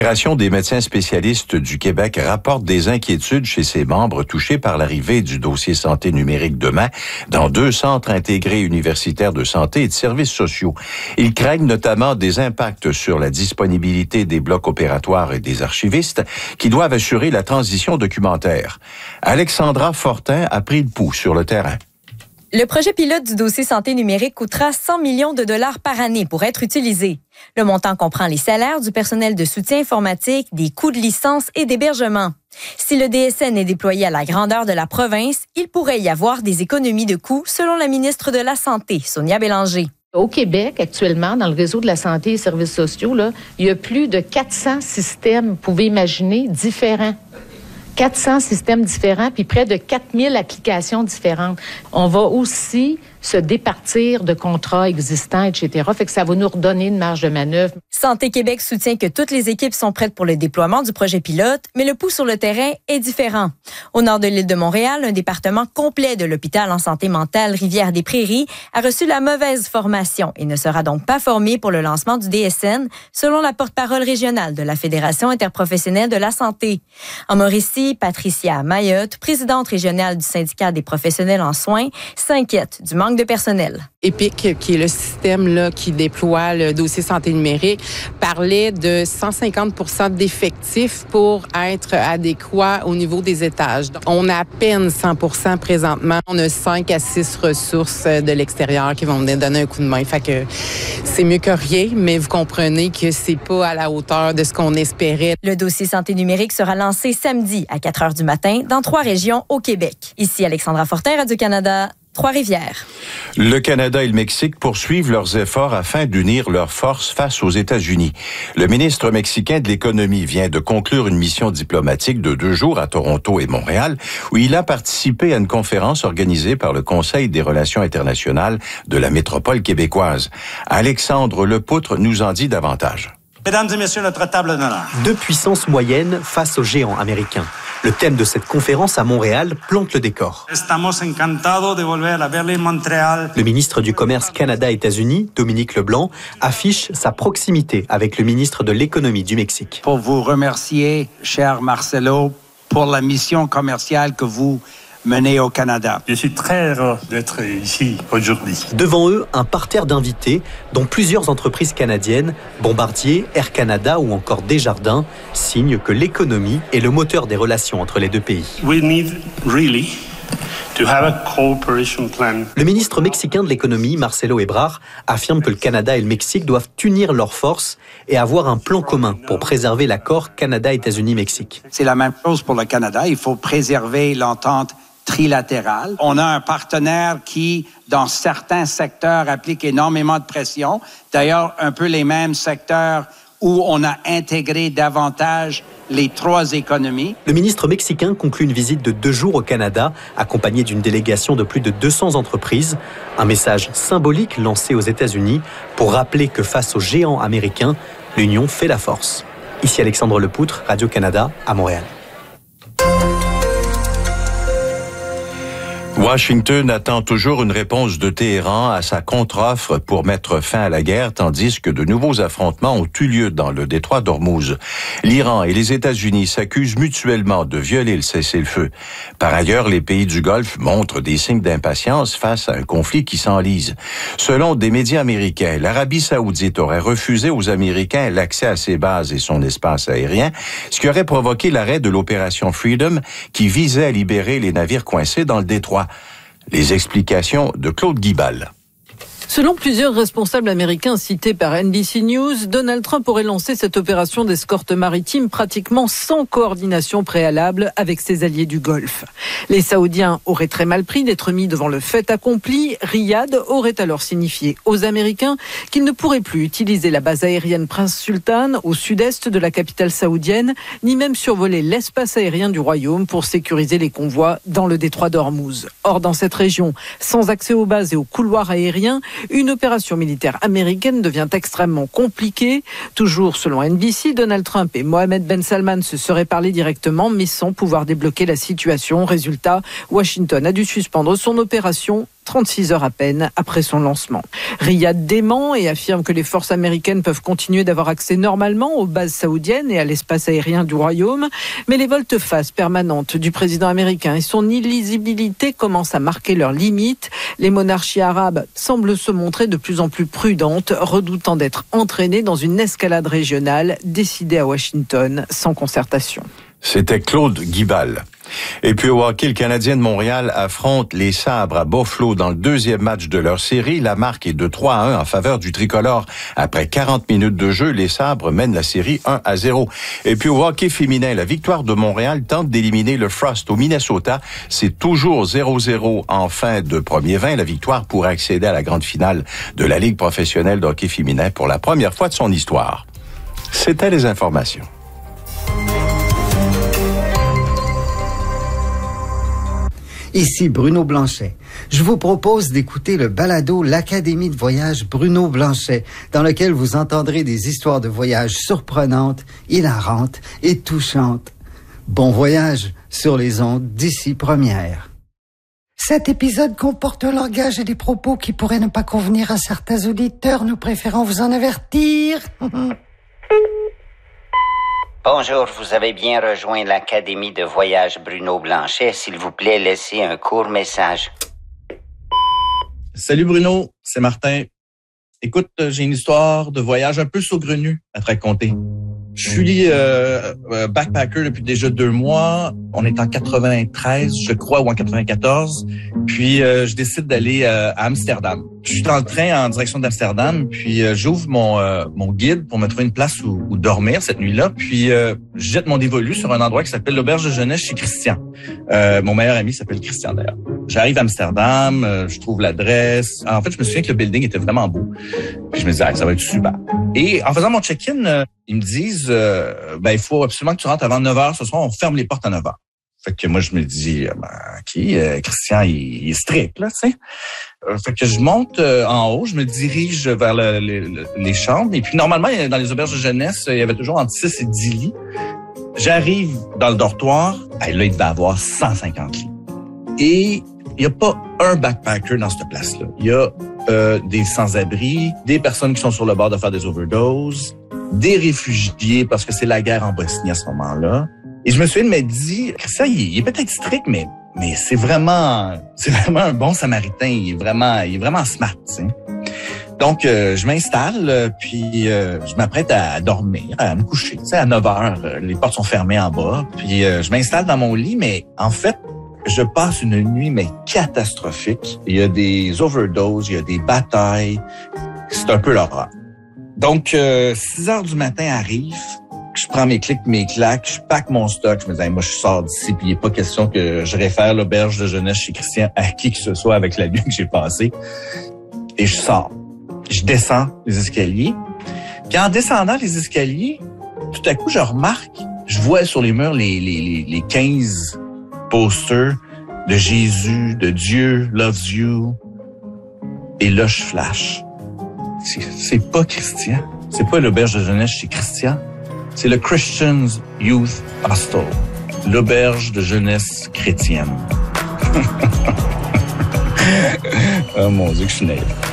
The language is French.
La Fédération des médecins spécialistes du Québec rapporte des inquiétudes chez ses membres touchés par l'arrivée du dossier santé numérique demain dans 2 centres intégrés universitaires de santé et de services sociaux. Ils craignent notamment des impacts sur la disponibilité des blocs opératoires et des archivistes qui doivent assurer la transition documentaire. Alexandra Fortin a pris le pouls sur le terrain. Le projet pilote du dossier santé numérique coûtera 100 millions de dollars par année pour être utilisé. Le montant comprend les salaires du personnel de soutien informatique, des coûts de licence et d'hébergement. Si le DSN est déployé à la grandeur de la province, il pourrait y avoir des économies de coûts, selon la ministre de la Santé, Sonia Bélanger. Au Québec, actuellement, dans le réseau de la santé et services sociaux, il y a plus de 400 systèmes, vous pouvez imaginer, différents. 400 systèmes différents, puis près de 4000 applications différentes. On va aussi se départir de contrats existants, etc. Fait que ça va nous redonner une marge de manœuvre. Santé Québec soutient que toutes les équipes sont prêtes pour le déploiement du projet pilote, mais le pouls sur le terrain est différent. Au nord de l'île de Montréal, un département complet de l'hôpital en santé mentale Rivière-des-Prairies a reçu la mauvaise formation et ne sera donc pas formé pour le lancement du DSN, selon la porte-parole régionale de la Fédération interprofessionnelle de la santé. En Mauricie, Patricia Mayotte, présidente régionale du syndicat des professionnels en soins, s'inquiète du manque de personnel. EPIC, qui est le système qui déploie le dossier santé numérique, parlait de 150% d'effectifs pour être adéquat au niveau des étages. Donc, on a à peine 100% présentement. On a 5 à 6 ressources de l'extérieur qui vont venir donner un coup de main. Fait que c'est mieux que rien, mais vous comprenez que c'est pas à la hauteur de ce qu'on espérait. Le dossier santé numérique sera lancé samedi à 4 heures du matin dans 3 régions au Québec. Ici Alexandra Fortin, Radio-Canada. Trois-Rivières. Le Canada et le Mexique poursuivent leurs efforts afin d'unir leurs forces face aux États-Unis. Le ministre mexicain de l'Économie vient de conclure une mission diplomatique de 2 jours à Toronto et Montréal, où il a participé à une conférence organisée par le Conseil des relations internationales de la métropole québécoise. Alexandre Lepoutre nous en dit davantage. Mesdames et messieurs, notre table d'honneur. 2 puissances moyennes face aux géants américains. Le thème de cette conférence à Montréal plante le décor. Le ministre du Commerce Canada-États-Unis, Dominique Leblanc, affiche sa proximité avec le ministre de l'Économie du Mexique. Pour vous remercier, cher Marcelo, pour la mission commerciale que vous menée au Canada. Je suis très heureux d'être ici aujourd'hui. Devant eux, un parterre d'invités, dont plusieurs entreprises canadiennes, Bombardier, Air Canada ou encore Desjardins, signent que l'économie est le moteur des relations entre les 2 pays. We need really to have a cooperation plan. Le ministre mexicain de l'économie, Marcelo Ebrard, affirme que le Canada et le Mexique doivent unir leurs forces et avoir un plan commun pour préserver l'accord Canada-États-Unis-Mexique. C'est la même chose pour le Canada. Il faut préserver l'entente trilatérale. On a un partenaire qui, dans certains secteurs, applique énormément de pression. D'ailleurs, un peu les mêmes secteurs où on a intégré davantage les 3 économies. Le ministre mexicain conclut une visite de 2 jours au Canada, accompagné d'une délégation de plus de 200 entreprises. Un message symbolique lancé aux États-Unis pour rappeler que face aux géants américains, l'union fait la force. Ici Alexandre Lepoutre, Radio-Canada, à Montréal. Washington attend toujours une réponse de Téhéran à sa contre-offre pour mettre fin à la guerre, tandis que de nouveaux affrontements ont eu lieu dans le détroit d'Ormuz. L'Iran et les États-Unis s'accusent mutuellement de violer le cessez-le-feu. Par ailleurs, les pays du Golfe montrent des signes d'impatience face à un conflit qui s'enlise. Selon des médias américains, l'Arabie saoudite aurait refusé aux Américains l'accès à ses bases et son espace aérien, ce qui aurait provoqué l'arrêt de l'opération Freedom qui visait à libérer les navires coincés dans le détroit. Les explications de Claude Guibal. Selon plusieurs responsables américains cités par NBC News, Donald Trump aurait lancé cette opération d'escorte maritime pratiquement sans coordination préalable avec ses alliés du Golfe. Les Saoudiens auraient très mal pris d'être mis devant le fait accompli. Riyad aurait alors signifié aux Américains qu'ils ne pourraient plus utiliser la base aérienne Prince Sultan au sud-est de la capitale saoudienne, ni même survoler l'espace aérien du royaume pour sécuriser les convois dans le détroit d'Ormuz. Or, dans cette région, sans accès aux bases et aux couloirs aériens, une opération militaire américaine devient extrêmement compliquée. Toujours selon NBC, Donald Trump et Mohammed Ben Salman se seraient parlé directement, mais sans pouvoir débloquer la situation. Résultat, Washington a dû suspendre son opération. 36 heures à peine après son lancement. Riyad dément et affirme que les forces américaines peuvent continuer d'avoir accès normalement aux bases saoudiennes et à l'espace aérien du royaume, mais les volte-face permanentes du président américain et son illisibilité commencent à marquer leurs limites. Les monarchies arabes semblent se montrer de plus en plus prudentes, redoutant d'être entraînées dans une escalade régionale décidée à Washington sans concertation. C'était Claude Guibal. Et puis au hockey, le Canadien de Montréal affronte les Sabres à Buffalo dans le deuxième match de leur série. La marque est de 3-1 en faveur du tricolore. Après 40 minutes de jeu, les Sabres mènent la série 1-0. Et puis au hockey féminin, la victoire de Montréal tente d'éliminer le Frost au Minnesota. C'est toujours 0-0 en fin de premier 20. La victoire pourrait accéder à la grande finale de la Ligue professionnelle de hockey féminin pour la première fois de son histoire. C'était les informations. Ici Bruno Blanchet. Je vous propose d'écouter le balado L'Académie de voyage Bruno Blanchet, dans lequel vous entendrez des histoires de voyage surprenantes, hilarantes et touchantes. Bon voyage sur les ondes d'ici Première. Cet épisode comporte un langage et des propos qui pourraient ne pas convenir à certains auditeurs. Nous préférons vous en avertir. Bonjour, vous avez bien rejoint l'Académie de voyage Bruno Blanchet. S'il vous plaît, laissez un court message. Salut Bruno, c'est Martin. Écoute, j'ai une histoire de voyage un peu saugrenue à te raconter. Je suis backpacker depuis déjà 2 mois. On est en 93, je crois, ou en 94. Puis, je décide d'aller à Amsterdam. Je suis dans le train en direction d'Amsterdam. Puis, j'ouvre mon guide pour me trouver une place où dormir cette nuit-là. Puis, je jette mon dévolu sur un endroit qui s'appelle l'Auberge de jeunesse chez Christian. Mon meilleur ami s'appelle Christian, d'ailleurs. J'arrive à Amsterdam, je trouve l'adresse. En fait, je me souviens que le building était vraiment beau. Puis, je me dis, ça va être super. Et en faisant mon check-in, ils me disent, il faut absolument que tu rentres avant 9h ce soir, on ferme les portes à 9h. Fait que moi, je me dis, Christian, il est strict, là, tu sais. Fait que je monte en haut, je me dirige vers les chambres. Et puis, normalement, dans les auberges de jeunesse, il y avait toujours entre 6 et 10 lits. J'arrive dans le dortoir, là, il devait avoir 150 lits. Et il n'y a pas un backpacker dans cette place-là. Il y a des sans-abri, des personnes qui sont sur le bord de faire des overdoses, des réfugiés, parce que c'est la guerre en Bosnie à ce moment-là. Et je me souviens de m'être dit, Christian, il est peut-être strict, mais c'est vraiment un bon samaritain. Il est vraiment smart, tu sais. Donc, je m'installe, puis je m'apprête à dormir, à me coucher. Tu sais, à 9h, les portes sont fermées en bas. Puis, je m'installe dans mon lit, mais en fait, je passe une nuit, mais catastrophique. Il y a des overdoses, il y a des batailles. C'est un peu l'horreur. Donc, 6h du matin arrive. Je prends mes clics, mes claques, je pack mon stock. Je me dis, moi, je sors d'ici, puis il n'est pas question que je réfère l'auberge de jeunesse chez Christian à qui que ce soit avec la nuit que j'ai passée. Et je sors. Je descends les escaliers. Puis en descendant les escaliers, tout à coup, je remarque, je vois sur les murs les 15 posters de Jésus, de Dieu, loves you. Et là, je flash. C'est pas Christian. C'est pas l'auberge de jeunesse chez Christian. C'est le Christian's Youth Hostel, l'auberge de jeunesse chrétienne. Oh mon Dieu, que je suis naïf.